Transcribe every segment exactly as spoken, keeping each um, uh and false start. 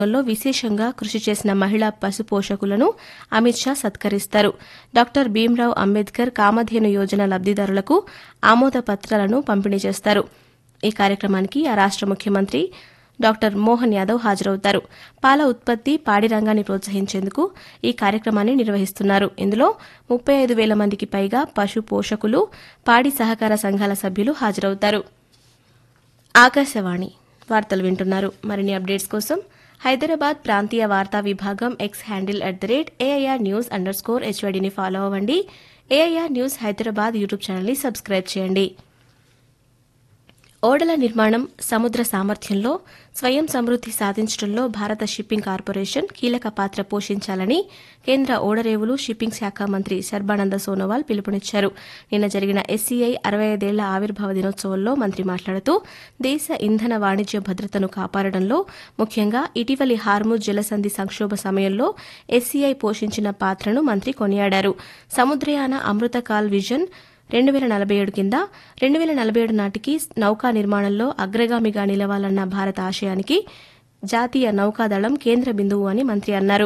లో విశేషంగా కృషి చేసిన మహిళా పశు పోషకులను అమిత్ షా సత్కరిస్తారు. డాక్టర్ భీమ్రావ్ అంబేద్కర్ కామధేను యోజన లబ్దిదారులకు ఆమోద పత్రాలను పంపిణీ చేస్తారు. ఈ కార్యక్రమానికి ఆ రాష్ట ముఖ్యమంత్రి డాక్టర్ మోహన్ యాదవ్ హాజరవుతారు. పాల ఉత్పత్తి, పాడి రంగాన్ని ప్రోత్సహించేందుకు ఈ కార్యక్రమాన్ని నిర్వహిస్తున్నారు. ఇందులో ముప్పై ఐదు వేల మందికి పైగా పశు పోషకులు, పాడి సహకార సంఘాల సభ్యులు హాజరవుతారు. ఆకాశవాణి వార్తలు వింటున్నారు. మరిన్ని అప్డేట్స్ కోసం హైదరాబాద్ ప్రాంతీయ వార్తా విభాగం X handle at the rate AIR news under score హెచ్వైడీని follow అవ్వండి. ఏఐఆర్ న్యూస్ హైదరాబాద్ యూట్యూబ్ ఛానల్ని సబ్స్క్రైబ్ చేయండి. ఓడల నిర్మాణం, సముద్ర సామర్థ్యంలో స్వయం సమృద్ది సాధించడంలో భారత షిప్పింగ్ కార్పొరేషన్ కీలక పాత్ర పోషించాలని కేంద్ర ఓడరేవులు, షిప్పింగ్ శాఖ మంత్రి సర్బానంద సోనోవాల్ పిలుపునిచ్చారు. నిన్న జరిగిన ఎస్సీఐ అరవై ఐదేళ్ల ఆవిర్భావ దినోత్సవంలో మంత్రి మాట్లాడుతూ దేశ ఇంధన వాణిజ్య భద్రతను కాపాడడంలో, ముఖ్యంగా ఇటీవలి హార్ముజ్ జలసంధి సంక్షోభ సమయంలో ఎస్సీఐ పోషించిన పాత్రను మంత్రి కొనియాడారు. సముద్రయాన అమృతకాల్ విజన్ రెండు వేల నలభై ఏడు కింద రెండు వేల నలభై ఏడు నాటికి నౌకా నిర్మాణంలో అగ్రగామిగా నిలవాలన్న భారత ఆశయానికి జాతీయ నౌకాదళం కేంద్ర బిందువు అని మంత్రి అన్నారు.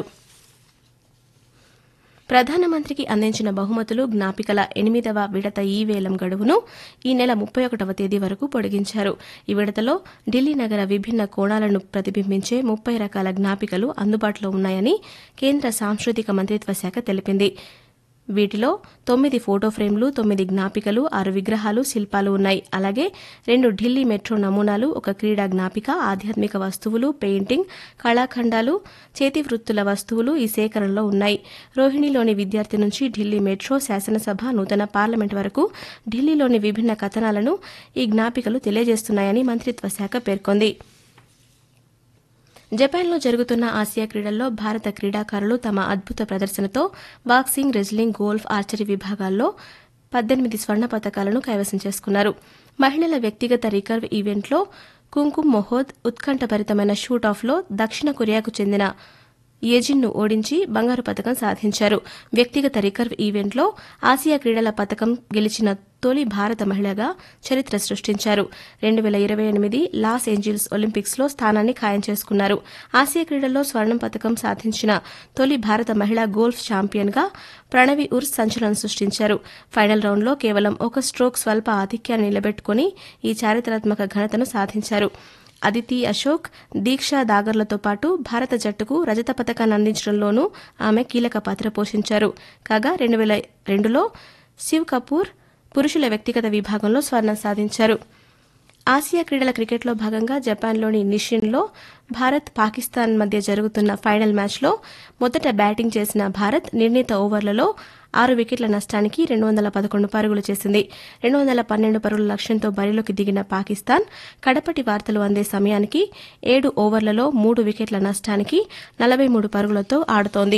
ప్రధానమంత్రికి అందించిన బహుమతులు, జ్ఞాపికల ఎనిమిదవ విడత ఈ వేలం గడువును ఈ నెల ముప్పై ఒకటవ తేదీ వరకు పొడిగించారు. ఈ విడతలో ఢిల్లీ నగర విభిన్న కోణాలను ప్రతిబింబించే ముప్పై రకాల జ్ఞాపికలు అందుబాటులో ఉన్నాయని కేంద్ర సాంస్కృతిక మంత్రిత్వ శాఖ తెలిపింది. వీటిలో తొమ్మిది ఫోటో ఫ్రేమ్లు, తొమ్మిది జ్ఞాపికలు, ఆరు విగ్రహాలు, శిల్పాలు ఉన్నాయి. అలాగే రెండు ఢిల్లీ మెట్రో నమూనాలు, ఒక క్రీడా జ్ఞాపిక, ఆధ్యాత్మిక వస్తువులు, పెయింటింగ్, కళాఖండాలు, చేతి వృత్తుల వస్తువులు ఈ సేకరణలో ఉన్నాయి. రోహిణిలోని విద్యార్థి నుంచి ఢిల్లీ మెట్రో, శాసనసభ, నూతన పార్లమెంట్ వరకు ఢిల్లీలోని విభిన్న కథనాలను ఈ జ్ఞాపికలు తెలియజేస్తున్నాయని మంత్రిత్వ శాఖ పేర్కొంది. జపాన్లో జరుగుతున్న ఆసియా క్రీడల్లో భారత క్రీడాకారులు తమ అద్భుత ప్రదర్శనతో బాక్సింగ్, రెజ్లింగ్, గోల్ఫ్, ఆర్చరీ విభాగాల్లో పద్దెనిమిది స్వర్ణ పతకాలను కైవసం చేసుకున్నారు. మహిళల వ్యక్తిగత రికర్వ్ ఈవెంట్లో కుంకుమ్ మొహోద్ ఉత్కంఠభరితమైన షూటాఫ్లో దక్షిణ కొరియాకు చెందిన యెజిన్ను ఓడించి బంగారు పతకం సాధించారు. వ్యక్తిగత రికర్వ్ ఈవెంట్లో ఆసియా క్రీడల పతకం గెలిచిన తొలి భారత మహిళగా చరిత్ర సృష్టించారు. రెండు వేల ఇరవై ఎనిమిది లాస్ ఏంజిల్స్ ఒలింపిక్స్లో స్థానాన్ని ఖాయం చేసుకున్నారు. ఆసియా క్రీడల్లో స్వర్ణం పతకం సాధించిన తొలి భారత మహిళా గోల్ఫ్ ఛాంపియన్గా ప్రణవి ఉర్స్ సంచలనం సృష్టించారు. ఫైనల్ రౌండ్లో కేవలం ఒక స్ట్రోక్ స్వల్ప ఆధిక్యాన్ని నిలబెట్టుకుని ఈ చారిత్రాత్మక ఘనతను సాధించారు. అదితి అశోక్, దీక్షా దాగర్లతో పాటు భారత జట్టుకు రజత పతకాన్ని అందించడంలోనూ ఆమె కీలక పాత్ర పోషించారు. కాగా రెండు వేల రెండులో శివ్ కపూర్ పురుషుల వ్యక్తిగత విభాగంలో స్వర్ణం సాధించారు. ఆసియా క్రీడల క్రికెట్లో భాగంగా జపాన్లోని నిషిన్లో భారత్, పాకిస్తాన్ మధ్య జరుగుతున్న ఫైనల్ మ్యాచ్లో మొదట బ్యాటింగ్ చేసిన భారత్ నిర్ణీత ఓవర్లలో ఆరు వికెట్ల నష్టానికి రెండు వందల పదకొండు పరుగులు చేసింది. రెండు వందల పన్నెండు పరుగుల లక్ష్యంతో బరిలోకి దిగిన పాకిస్తాన్ కడపటి వార్తలు అందే సమయానికి ఏడు ఓవర్లలో మూడు వికెట్ల నష్టానికి నలభై మూడు పరుగులతో ఆడుతోంది.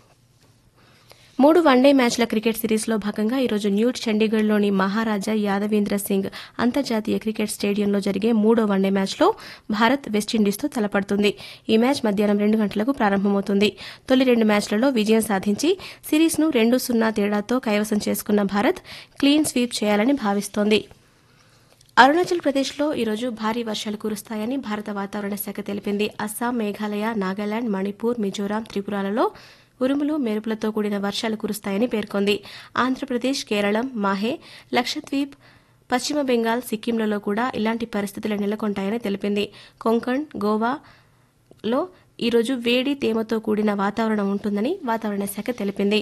మూడు వన్డే మ్యాచ్ల క్రికెట్ సిరీస్లో భాగంగా ఈరోజు న్యూ చండీగఢ్లోని మహారాజా యాదవీంద్ర సింగ్ అంతర్జాతీయ క్రికెట్ స్టేడియంలో జరిగే మూడో వన్డే మ్యాచ్లో భారత్ వెస్టిండీస్తో తలపడుతుంది. ఈ మ్యాచ్ మధ్యాహ్నం రెండు గంటలకు ప్రారంభమవుతుంది. తొలి రెండు మ్యాచ్లలో విజయం సాధించి సిరీస్ను రెండు సున్నా తేడాతో కైవసం చేసుకున్న భారత్ క్లీన్ స్వీప్ చేయాలని భావిస్తోంది. అరుణాచల్ ప్రదేశ్లో ఈరోజు భారీ వర్షాలు కురుస్తాయని భారత వాతావరణ శాఖ తెలిపింది. అస్సాం, మేఘాలయ, నాగాలాండ్, మణిపూర్, మిజోరాం, త్రిపురలలో ఉరుములు, మెరుపులతో కూడిన వర్షాలు కురుస్తాయని పేర్కొంది. ఆంధ్రప్రదేశ్, కేరళం, మాహే, లక్షద్వీప్, పశ్చిమ బెంగాల్, సిక్కింలలో కూడా ఇలాంటి పరిస్థితులు నెలకొంటాయని తెలిపింది. కొంకణ్, గోవాలో ఈరోజు వేడి, తేమతో కూడిన వాతావరణం ఉంటుందని వాతావరణ శాఖ తెలిపింది.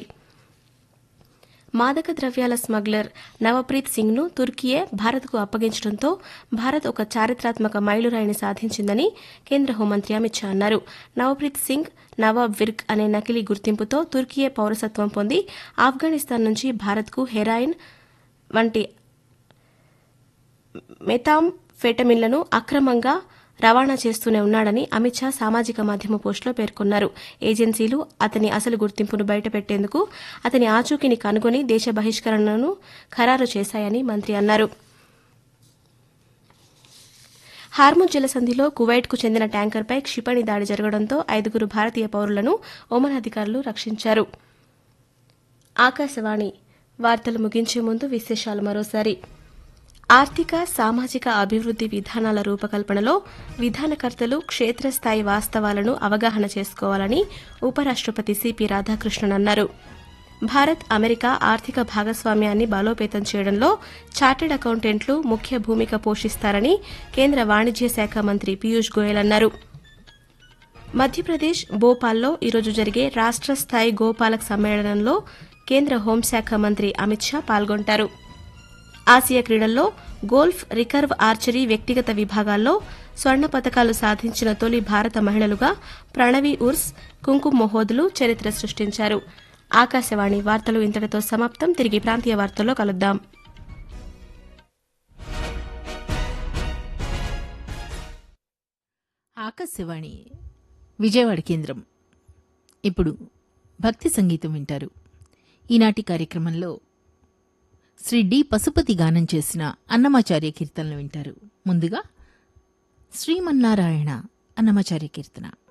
మాదక ద్రవ్యాల స్మగ్లర్ నవప్రీత్ సింగ్ను తుర్కీయే భారత్కు అప్పగించడంతో భారత్ ఒక చారిత్రాత్మక మైలురాయిని సాధించిందని కేంద్ర హోంమంత్రి అమిత్ షా అన్నారు. నవప్రీత్ సింగ్ నవాబ్ విర్క్ అనే నకిలీ గుర్తింపుతో తుర్కీయే పౌరసత్వం పొంది ఆఫ్ఘనిస్తాన్ నుంచి భారత్కు హెరాయిన్ వంటి మెథాంఫెటమిన్లను అక్రమంగా రవాణా చేస్తూనే ఉన్నాడని అమిత్ షా సామాజిక మాధ్యమ పోస్టులో పేర్కొన్నారు. ఏజెన్సీలు అతని అసలు గుర్తింపును బయటపెట్టేందుకు అతని ఆచూకీని కనుగొని దేశ బహిష్కరణను ఖరారు చేశాయని మంత్రి అన్నారు. హార్ముజ్ జలసంధిలో కువైట్కు చెందిన ట్యాంకర్పై క్షిపణి దాడి జరగడంతో ఐదుగురు భారతీయ పౌరులను ఒమన్ అధికారులు రక్షించారు. ఆకాశవాణి వార్తలు ముగించే ముందు విశేషాలు మరోసారి. ఆర్థిక సామాజిక అభివృద్ది విధానాల రూపకల్పనలో విధానకర్తలు క్షేత్రస్థాయి వాస్తవాలను అవగాహన చేసుకోవాలని ఉపరాష్టపతి సిపి రాధాకృష్ణన్ అన్నారు. భారత్ అమెరికా ఆర్థిక భాగస్వామ్యాన్ని బలోపేతం చేయడంలో చార్టెడ్ అకౌంటెంట్లు ముఖ్య భూమిక పోషిస్తారని కేంద్ర వాణిజ్య శాఖ మంత్రి పీయూష్ గోయల్ అన్నారు. మధ్యప్రదేశ్ భోపాల్లో ఈరోజు జరిగే రాష్ట స్థాయి గోపాలక్ సమ్మేళనంలో కేంద్ర హోంశాఖ మంత్రి అమిత్ షా పాల్గొంటారు. ఆసియా క్రీడల్లో గోల్ఫ్, రికర్వ్ ఆర్చరీ వ్యక్తిగత విభాగాల్లో స్వర్ణ పతకాలు సాధించిన తొలి భారత మహిళలుగా ప్రణవి ఉర్స్, కుంకుమ్ మోహోద్లు చరిత్ర సృష్టించారు. ఆకాశవాణి వార్తలు ఇంతటితో సమాప్తం. తిరిగి ప్రాంతీయ వార్తల్లో కలుద్దాం. ఆకాశవాణి విజయవాడ కేంద్రం. ఇప్పుడు భక్తి సంగీతం వింటారు. ఈనాటి కార్యక్రమంలో శ్రీ డి పశుపతి గానం చేసిన అన్నమాచార్య కీర్తనలు వింటారు. ముందుగా శ్రీమన్నారాయణ అన్నమాచార్య కీర్తన.